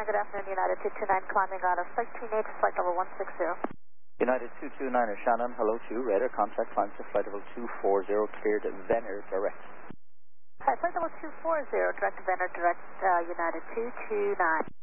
California, good afternoon, United 229, climbing out of Flight 298 to flight level 160. United 229er Shannon, hello to radar, contact climb to flight level 240, cleared Venner direct. Hi, flight level 240, direct Venner, direct United 229.